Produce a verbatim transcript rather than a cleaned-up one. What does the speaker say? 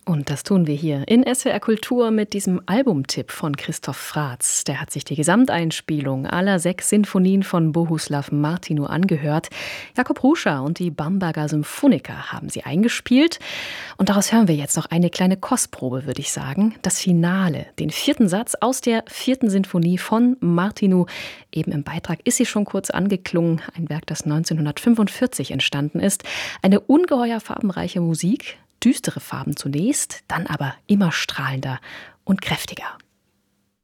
Und das tun wir hier in S W R Kultur mit diesem Albumtipp von Christoph Fratz. Der hat sich die Gesamteinspielung aller sechs Sinfonien von Bohuslav Martinu angehört. Jakob Ruscha und die Bamberger Symphoniker haben sie eingespielt. Und daraus hören wir jetzt noch eine kleine Kostprobe, würde ich sagen. Das Finale, den vierten Satz aus der vierten Sinfonie von Martinu. Eben im Beitrag ist sie schon kurz angeklungen. Ein Werk, das neunzehnhundertfünfundvierzig entstanden ist. Eine ungeheuer farbenreiche Musik. Düstere Farben zunächst, dann aber immer strahlender und kräftiger.